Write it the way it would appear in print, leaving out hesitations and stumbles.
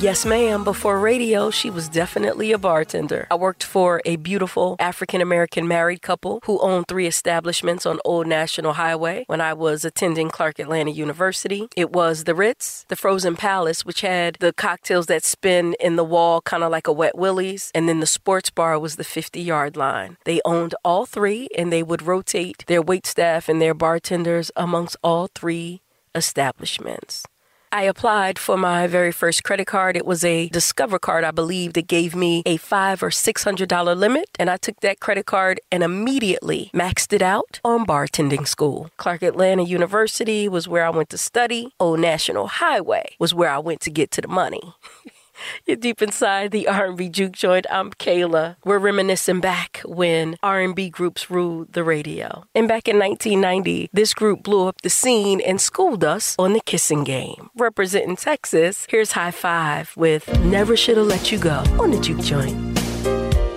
Yes, ma'am. Before radio, she was definitely a bartender. I worked for a beautiful African-American married couple who owned 3 establishments on Old National Highway when I was attending Clark Atlanta University. It was the Ritz, the Frozen Palace, which had the cocktails that spin in the wall, kind of like a Wet Willie's, and then the sports bar was the 50-yard line. They owned all 3, and they would rotate their waitstaff and their bartenders amongst all 3 establishments. I applied for my very first credit card. It was a Discover card, I believe, that gave me a $500 or $600 limit. And I took that credit card and immediately maxed it out on bartending school. Clark Atlanta University was where I went to study. Old National Highway was where I went to get to the money. You're deep inside the R&B Juke Joint. I'm Kayla. We're reminiscing back when R&B groups ruled the radio. And back in 1990, this group blew up the scene and schooled us on the kissing game. Representing Texas, here's High Five with Never Shoulda Let You Go on the Juke Joint.